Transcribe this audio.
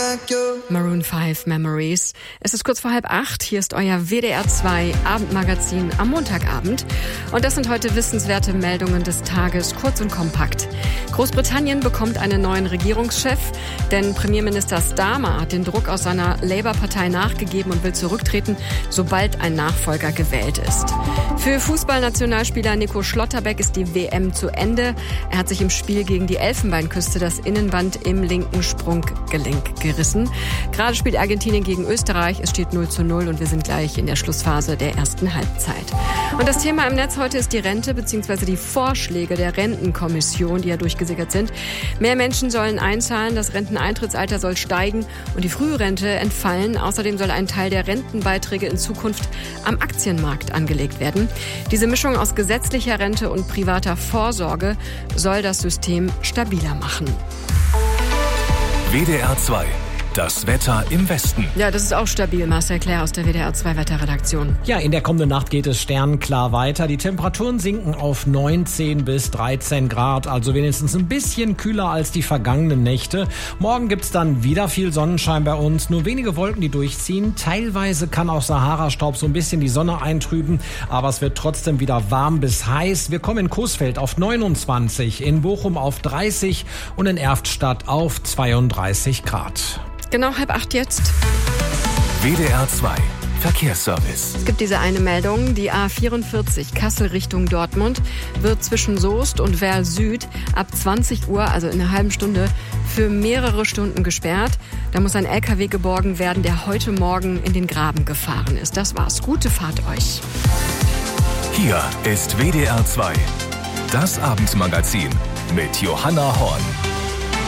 Maroon 5 Memories. Es ist kurz vor 7:30. Hier ist euer WDR 2 Abendmagazin am Montagabend. Und das sind heute wissenswerte Meldungen des Tages, kurz und kompakt. Großbritannien bekommt einen neuen Regierungschef, denn Premierminister Starmer hat den Druck aus seiner Labour-Partei nachgegeben und will zurücktreten, sobald ein Nachfolger gewählt ist. Für Fußballnationalspieler Nico Schlotterbeck ist die WM zu Ende. Er hat sich im Spiel gegen die Elfenbeinküste das Innenband im linken Sprunggelenk gerissen. Gerade spielt Argentinien gegen Österreich. Es steht 0:0 und wir sind gleich in der Schlussphase der ersten Halbzeit. Und das Thema im Netz heute ist die Rente bzw. die Vorschläge der Rentenkommission, die ja durchgesickert sind. Mehr Menschen sollen einzahlen, das Renteneintrittsalter soll steigen und die Frührente entfallen. Außerdem soll ein Teil der Rentenbeiträge in Zukunft am Aktienmarkt angelegt werden. Diese Mischung aus gesetzlicher Rente und privater Vorsorge soll das System stabiler machen. WDR 2. Das Wetter im Westen. Ja, das ist auch stabil. Marcel Claire aus der WDR 2 Wetterredaktion. Ja, in der kommenden Nacht geht es sternklar weiter. Die Temperaturen sinken auf 19 bis 13 Grad, also wenigstens ein bisschen kühler als die vergangenen Nächte. Morgen gibt's dann wieder viel Sonnenschein bei uns, nur wenige Wolken, die durchziehen. Teilweise kann auch Sahara-Staub so ein bisschen die Sonne eintrüben, aber es wird trotzdem wieder warm bis heiß. Wir kommen in Coesfeld auf 29, in Bochum auf 30 und in Erftstadt auf 32 Grad. Genau 7:30 jetzt. WDR 2 Verkehrsservice. Es gibt diese eine Meldung. Die A44 Kassel Richtung Dortmund wird zwischen Soest und Werl Süd ab 20 Uhr, also in einer halben Stunde, für mehrere Stunden gesperrt. Da muss ein LKW geborgen werden, der heute Morgen in den Graben gefahren ist. Das war's. Gute Fahrt euch. Hier ist WDR 2. Das Abendmagazin mit Johanna Horn.